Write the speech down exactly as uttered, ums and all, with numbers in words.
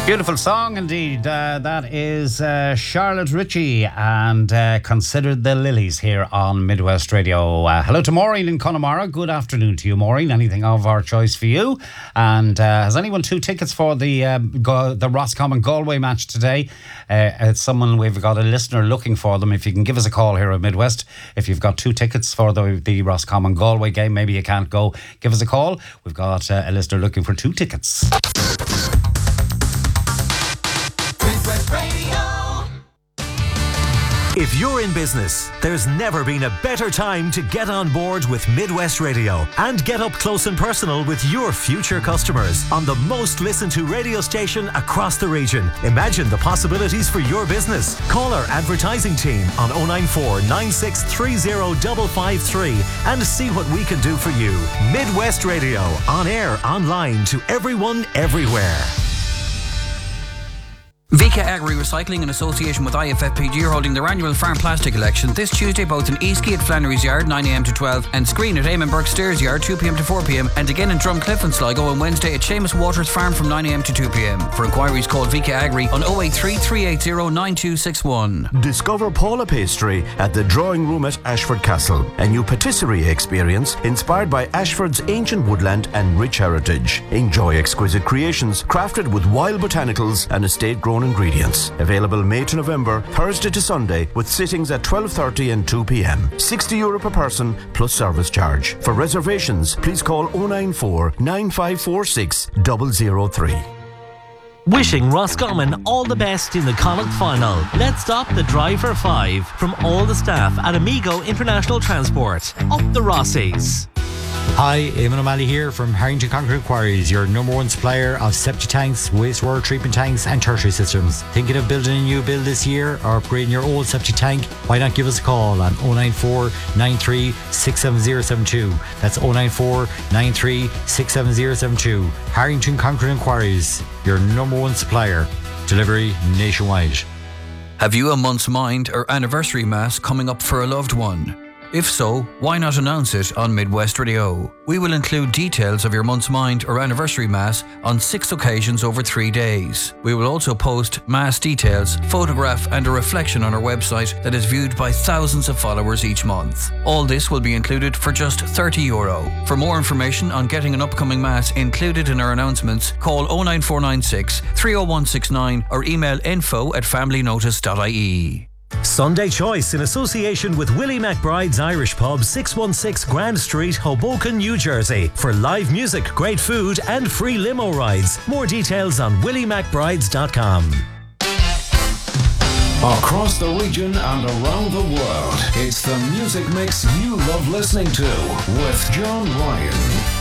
Beautiful song indeed. Uh, that is uh, Charlotte Ritchie and uh, Consider the Lilies here on Midwest Radio. Uh, hello to Maureen in Connemara. Good afternoon to you, Maureen. Anything of our choice for you? And uh, has anyone two tickets for the uh, Go- the Roscommon Galway match today? Uh, it's someone, we've got a listener looking for them. If you can give us a call here at Midwest, if you've got two tickets for the, the Roscommon Galway game, maybe you can't go, give us a call. We've got uh, a listener looking for two tickets. If you're in business, there's never been a better time to get on board with Midwest Radio and get up close and personal with your future customers on the most listened to radio station across the region. Imagine the possibilities for your business. Call our advertising team on oh nine four, nine six three oh, five five three and see what we can do for you. Midwest Radio, on air, online, to everyone, everywhere. Vika Agri Recycling in association with I F F P G are holding their annual farm plastic election this Tuesday both in Eastgate at Flannery's Yard nine a m to twelve and Screen at Eamon Burke Stairs Yard two p m to four p m and again in Drumcliff and Sligo on Wednesday at Seamus Waters Farm from nine a m to two p m. For inquiries call Vika Agri on oh eight three, three eight oh, nine two six one. Discover Paula Pastry at the Drawing Room at Ashford Castle, a new patisserie experience inspired by Ashford's ancient woodland and rich heritage. Enjoy exquisite creations crafted with wild botanicals and estate-grown ingredients. Available May to November, Thursday to Sunday, with sittings at twelve thirty and two p m. sixty euro per person plus service charge. For reservations, please call oh nine four, nine five four six, zero zero three. Wishing Roscommon all the best in the Connacht final. Let's stop the drive for five from all the staff at Amigo International Transport. Up the Rossies. Hi, Eamon O'Malley here from Harrington Concrete Quarries, your number one supplier of septic tanks, wastewater treatment tanks and tertiary systems. Thinking of building a new build this year or upgrading your old septic tank? Why not give us a call on oh nine four, nine three six seven oh seven two. That's oh nine four, nine three six seven oh seven two. Harrington Concrete Quarries, your number one supplier. Delivery nationwide. Have you a month's mind or anniversary mass coming up for a loved one? If so, why not announce it on Midwest Radio? We will include details of your month's mind or anniversary mass on six occasions over three days. We will also post mass details, photograph and a reflection on our website that is viewed by thousands of followers each month. All this will be included for just thirty euro. For more information on getting an upcoming mass included in our announcements, call oh nine four nine six, three oh one six nine or email info at familynotice dot I E. Sunday Choice in association with Willie McBride's Irish Pub, six one six Grand Street, Hoboken, New Jersey. For live music, great food and free limo rides. More details on willie mcbrides dot com. Across the region and around the world, it's the music mix you love listening to with John Ryan.